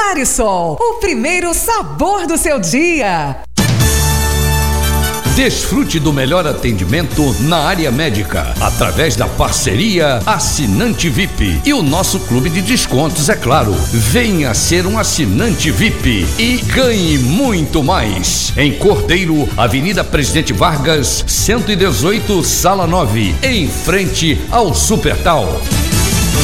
Clarisol, o primeiro sabor do seu dia. Desfrute do melhor atendimento na área médica, através da parceria Assinante VIP e o nosso clube de descontos, é claro. Venha ser um assinante VIP e ganhe muito mais. Em Cordeiro, Avenida Presidente Vargas, 118, Sala 9, em frente ao Supertal.